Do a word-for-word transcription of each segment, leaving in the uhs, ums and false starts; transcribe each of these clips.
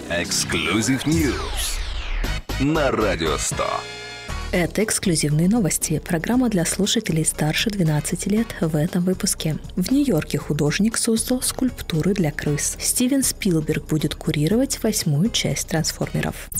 Exclusive News на Радио сто. Это эксклюзивные новости. Программа для слушателей старше двенадцати лет в этом выпуске. В Нью-Йорке художник создал скульптуры для крыс. Стивен Спилберг будет курировать восьмую часть «Трансформеров».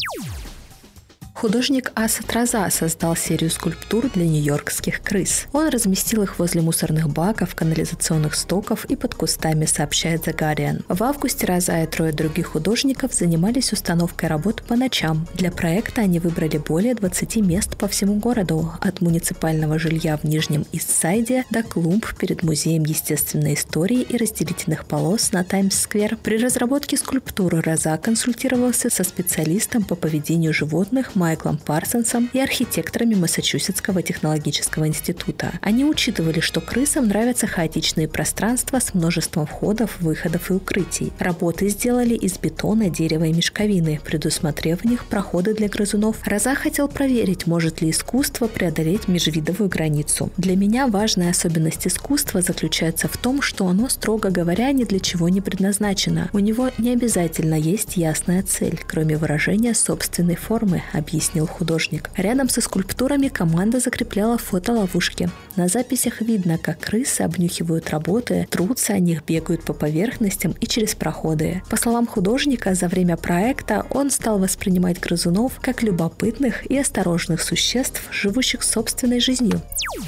Художник Асад Раза создал серию скульптур для нью-йоркских крыс. Он разместил их возле мусорных баков, канализационных стоков и под кустами, сообщает The Guardian. В августе Раза и трое других художников занимались установкой работ по ночам. Для проекта они выбрали более двадцати мест по всему городу, от муниципального жилья в Нижнем Ист-Сайде до клумб перед Музеем естественной истории и разделительных полос на Таймс-сквер. При разработке скульптуры Раза консультировался со специалистом по поведению животных Майклом Парсонсом и архитекторами Массачусетского технологического института. Они учитывали, что крысам нравятся хаотичные пространства с множеством входов, выходов и укрытий. Работы сделали из бетона, дерева и мешковины, предусмотрев в них проходы для грызунов. Раза хотел проверить, может ли искусство преодолеть межвидовую границу. Для меня важная особенность искусства заключается в том, что оно, строго говоря, ни для чего не предназначено. У него не обязательно есть ясная цель, кроме выражения собственной формы, объяснил художник. Рядом со скульптурами команда закрепляла фотоловушки. На записях видно, как крысы обнюхивают работы, трутся о них, бегают по поверхностям и через проходы. По словам художника, за время проекта он стал воспринимать грызунов как любопытных и осторожных существ, живущих собственной жизнью.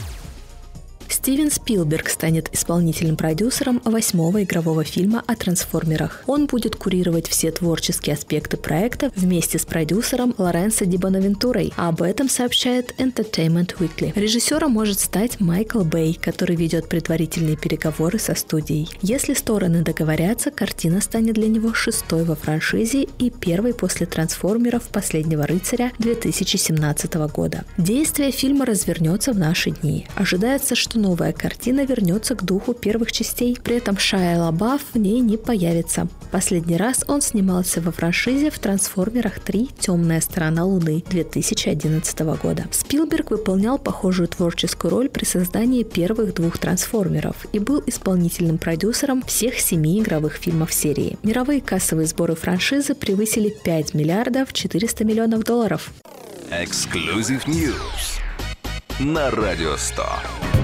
Стивен Спилберг станет исполнительным продюсером восьмого игрового фильма о трансформерах. Он будет курировать все творческие аспекты проекта вместе с продюсером Лоренсо Ди Бонавентурой. Об этом сообщает Entertainment Weekly. Режиссером может стать Майкл Бэй, который ведет предварительные переговоры со студией. Если стороны договорятся, картина станет для него шестой во франшизе и первой после трансформеров «Последнего рыцаря» две тысячи семнадцатого года. Действие фильма развернется в наши дни. Ожидается, что новая картина вернется к духу первых частей. При этом Шайа Лабаф в ней не появится. Последний раз он снимался во франшизе в «Трансформерах три. Темная сторона Луны» две тысячи одиннадцатого года. Спилберг выполнял похожую творческую роль при создании первых двух «Трансформеров» и был исполнительным продюсером всех семи игровых фильмов серии. Мировые кассовые сборы франшизы превысили пять миллиардов четыреста миллионов долларов. Exclusive News на Радио сто.